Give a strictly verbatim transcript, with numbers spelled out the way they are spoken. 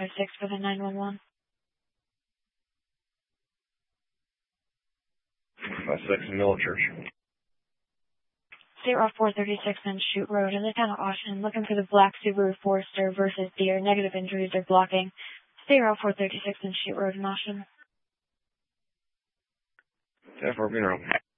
five six for the nine one one. five six in Middle Church. Zero four thirty six on Shoot Road in the town of Austin, looking for the black Subaru Forester versus Deer. Negative injuries are blocking. Zero four thirty six on Shoot Road in Austin. ten four,